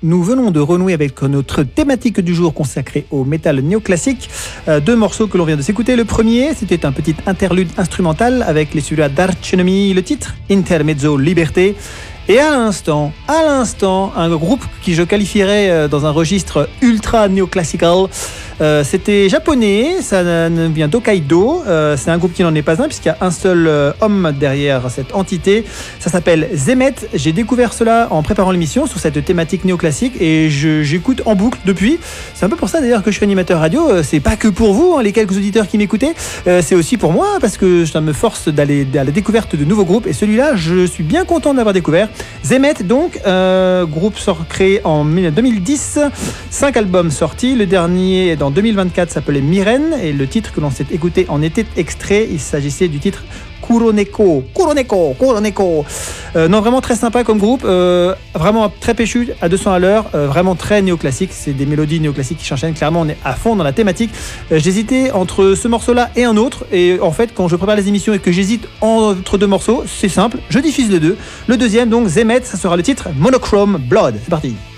nous venons de renouer avec notre thématique du jour consacrée au métal néoclassique. Deux morceaux que l'on vient de s'écouter. Le premier, c'était un petit interlude instrumental avec les celui-là d'Arch Enemy, le titre Intermezzo Liberté. Et à l'instant, un groupe qui je qualifierais dans un registre ultra néoclassical. C'était japonais, ça vient d'Hokkaido. C'est un groupe qui n'en est pas un puisqu'il y a un seul homme derrière cette entité. Ça s'appelle Zemet. J'ai découvert cela en préparant l'émission sur cette thématique néoclassique et j'écoute en boucle depuis. C'est un peu pour ça d'ailleurs que je suis animateur radio. C'est pas que pour vous, les quelques auditeurs qui m'écoutaient. C'est aussi pour moi parce que ça me force d'aller à la découverte de nouveaux groupes. Et celui-là, je suis bien content d'avoir découvert. Zemet, donc, groupe créé en 2010, 5 albums sortis. Le dernier, en 2024, s'appelait Miren, et le titre que l'on s'est écouté en était extrait. Il s'agissait du titre Kuroneko. Non, vraiment très sympa comme groupe, vraiment très péchu, à 200 à l'heure, vraiment très néoclassique. C'est des mélodies néoclassiques qui s'enchaînent. Clairement, on est à fond dans la thématique. J'hésitais entre ce morceau-là et un autre, et en fait, quand je prépare les émissions et que j'hésite entre deux morceaux, c'est simple, je diffuse les deux. Le deuxième, donc Zemet, ça sera le titre Monochrome Blood. C'est parti.